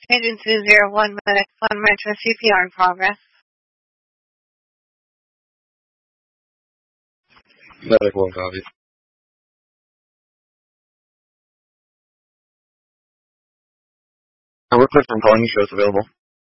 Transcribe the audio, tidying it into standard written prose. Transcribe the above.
Engine 201, Medic 1 Metro, CPR in progress. Medic 1, copy. We're clear from calling you, shows available.